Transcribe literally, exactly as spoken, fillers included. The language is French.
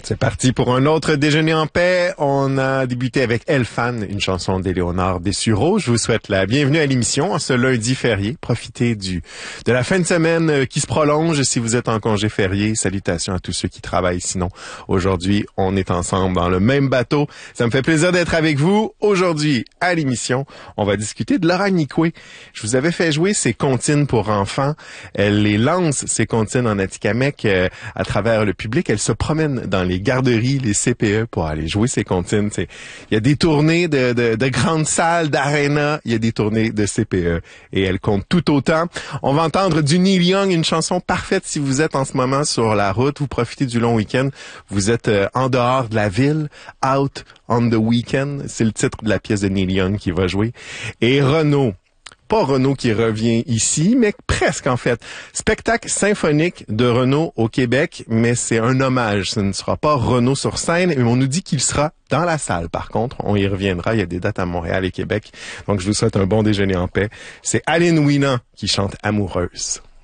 C'est parti pour un autre déjeuner en paix. On a débuté avec Elfan, une chanson d'Éléonore Dessureau. Je vous souhaite la bienvenue à l'émission en ce lundi férié. Profitez du de la fin de semaine qui se prolonge si vous êtes en congé férié. Salutations à tous ceux qui travaillent. Sinon, aujourd'hui, on est ensemble dans le même bateau. Ça me fait plaisir d'être avec vous. Aujourd'hui, à l'émission, on va discuter de Laura Nicoué. Je vous avais fait jouer ses comptines pour enfants. Elle les lance, ces comptines en Atikamekw, euh, à travers le public. Elle se promène dans les garderies, les C P E pour aller jouer ses comptines. Il y a des tournées de, de, de grandes salles, d'aréna, il y a des tournées de C P E et elle compte tout autant. On va entendre du Neil Young, une chanson parfaite si vous êtes en ce moment sur la route, vous profitez du long week-end, vous êtes euh, en dehors de la ville, Out on the Weekend, c'est le titre de la pièce de Neil Young qui va jouer. Et Renaud, pas Renaud qui revient ici, mais presque en fait. Spectacle symphonique de Renaud au Québec, mais c'est un hommage. Ce ne sera pas Renaud sur scène, mais on nous dit qu'il sera dans la salle. Par contre, on y reviendra. Il y a des dates à Montréal et Québec. Donc, je vous souhaite un bon déjeuner en paix. C'est Aline Ouinan qui chante Amoureuse.